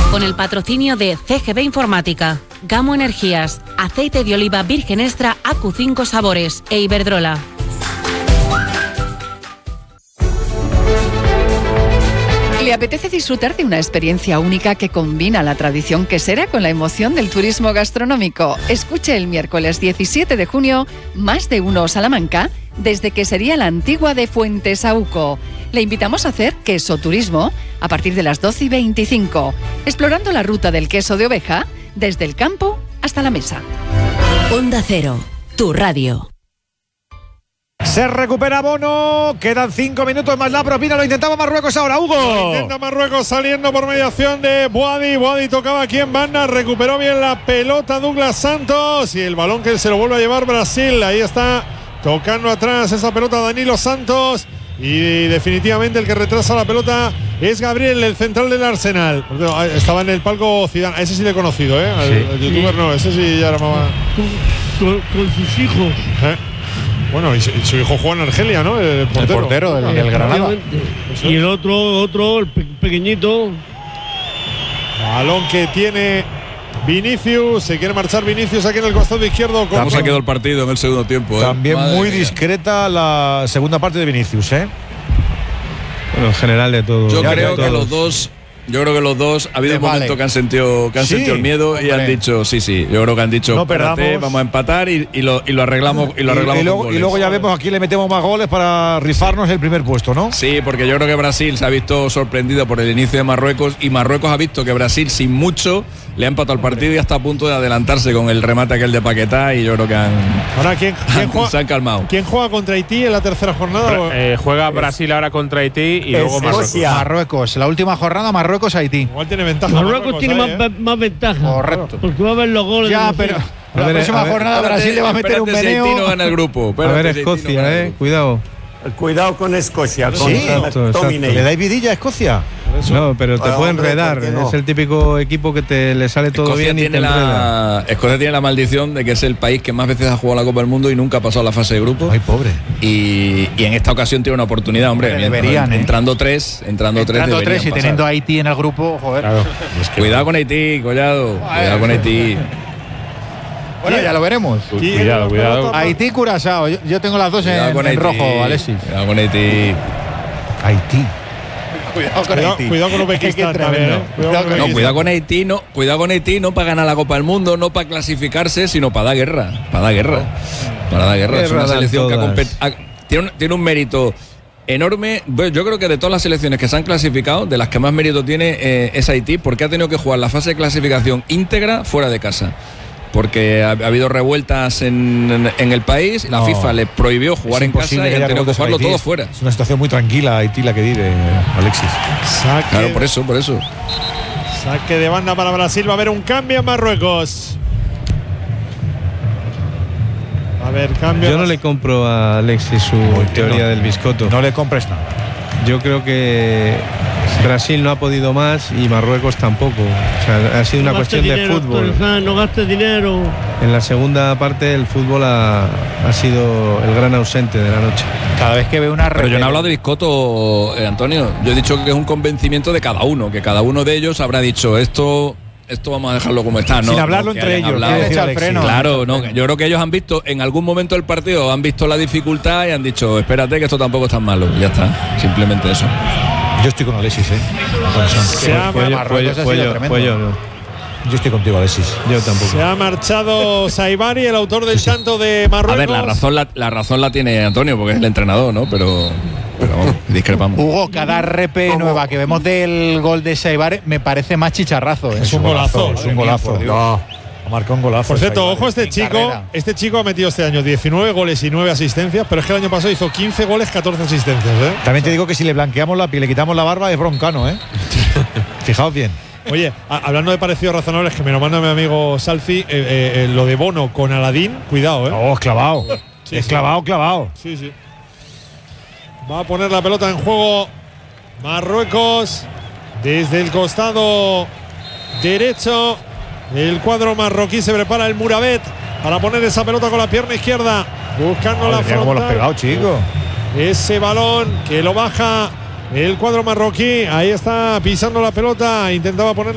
Con el patrocinio de CGB Informática, Gamo Energías, aceite de oliva virgen extra AQ5 sabores e Iberdrola. ¿Le apetece disfrutar de una experiencia única que combina la tradición quesera con la emoción del turismo gastronómico? Escuche el miércoles 17 de junio Más de Uno Salamanca desde Quesería La Antigua de Fuentesauco. Le invitamos a hacer queso turismo a partir de las 12:25, explorando la ruta del queso de oveja desde el campo hasta la mesa. Onda Cero, tu radio. Se recupera Bono, quedan 5 minutos más la propina, lo intentaba Marruecos ahora, Hugo. Lo intenta Marruecos saliendo por mediación de Boadi. Boadi tocaba aquí en banda, recuperó bien la pelota Douglas Santos y el balón que se lo vuelve a llevar Brasil. Ahí está tocando atrás esa pelota Danilo Santos y definitivamente el que retrasa la pelota es Gabriel, el central del Arsenal. Estaba en el palco Zidane, ese sí le he conocido, al youtuber no, ese sí ya era mamá. Con sus hijos. Bueno, y su hijo juega en Argelia, ¿no? El portero del Granada. Y el otro, el pequeñito. Balón que tiene Vinicius. Se quiere marchar Vinicius aquí en el costado izquierdo. ¿Cómo se ha quedado el partido en el segundo tiempo? También muy discreta la segunda parte de Vinicius, Bueno, en general de todo. Yo creo que los dos ha habido un momento que han sentido el miedo y han dicho, sí, yo creo que han dicho, no perdamos, vamos a empatar y lo arreglamos. Y luego ya vemos a quién le metemos más goles para rifarnos el primer puesto, ¿no? Sí, porque yo creo que Brasil se ha visto sorprendido por el inicio de Marruecos y Marruecos ha visto que Brasil sin mucho le ha empatado el partido y ya está a punto de adelantarse con el remate aquel de Paquetá y yo creo que ahora se han calmado. ¿Quién juega contra Haití en la tercera jornada? Juega Brasil ahora contra Haití y luego Marruecos. La última jornada Marruecos-Haití. Igual tiene ventaja. Marruecos tiene más ventaja. Correcto. Porque va a ver los goles. Ya, pero la próxima jornada Brasil le va a meter un meneo. Si no gana el grupo. A ver, Escocia, cuidado. Cuidado con Escocia. ¿Le dais vidilla a Escocia? No, pero te puede enredar. No? Es el típico equipo que le sale todo Escocia bien y te enreda. Escocia tiene la maldición de que es el país que más veces ha jugado la Copa del Mundo y nunca ha pasado la fase de grupo. Ay, pobre. Y en esta ocasión tiene una oportunidad, hombre. Deberían, entrando tres y teniendo a Haití en el grupo, joder. Claro. Cuidado con Haití, Collado. Cuidado con Haití. Bueno, ya lo veremos. Cuidado. Haití, Curazao. Yo tengo las dos en rojo, Alexis. Cuidado con Haití. Haití. Cuidado con Uzbekistán también, Cuidado con Haití, no para ganar la Copa del Mundo, no para clasificarse, sino para dar guerra. Es una selección que tiene un mérito enorme. Bueno, yo creo que de todas las selecciones que se han clasificado, de las que más mérito tiene es Haití, porque ha tenido que jugar la fase de clasificación íntegra fuera de casa. Porque ha habido revueltas en el país, la FIFA les prohibió jugar en casa y han tenido que jugarlo todo fuera. Es una situación muy tranquila Haití la que vive, Alexis. Claro, por eso. Saque de banda para Brasil, va a haber un cambio en Marruecos. Va a haber cambio. Yo no le compro a Alexis su teoría del biscotto. No le compres nada. Yo creo que Brasil no ha podido más y Marruecos tampoco. O sea, ha sido una cuestión de fútbol. No gastes dinero. En la segunda parte el fútbol ha sido el gran ausente de la noche. Cada vez que veo una Pero yo no he hablado de biscotto, Antonio. Yo he dicho que es un convencimiento de cada uno, que cada uno de ellos habrá dicho esto vamos a dejarlo como está, ¿no? Sin hablarlo entre ellos. Claro, no. Yo creo que ellos han visto, en algún momento del partido, han visto la dificultad y han dicho, espérate que esto tampoco es tan malo. Ya está, simplemente eso. Yo estoy con Alexis, Yo estoy contigo, Alexis. Yo tampoco. Se ha marchado Saibari, el autor del tanto de Marruecos. A ver, la razón la tiene Antonio, porque es el entrenador, ¿no? Pero vamos, discrepamos. Hugo, cada repe nueva que vemos del gol de Saibari me parece más chicharrazo. Es un golazo. Es un golazo. Marcó un golazo. Por cierto, ojo, este chico ha metido este año 19 goles y 9 asistencias, pero es que el año pasado hizo 15 goles, 14 asistencias. También te digo que si le blanqueamos la piel, le quitamos la barba, es broncano, Fijaos bien. Oye, hablando de parecidos razonables, que me lo manda mi amigo Salfi, lo de Bono con Aladín, cuidado, Oh, es clavado. Clavado. Sí. Va a poner la pelota en juego Marruecos desde el costado derecho. El cuadro marroquí se prepara el Murabet para poner esa pelota con la pierna izquierda, buscando la frontal. Cómo lo has pegado, chico. Ese balón que lo baja el cuadro marroquí. Ahí está pisando la pelota, intentaba poner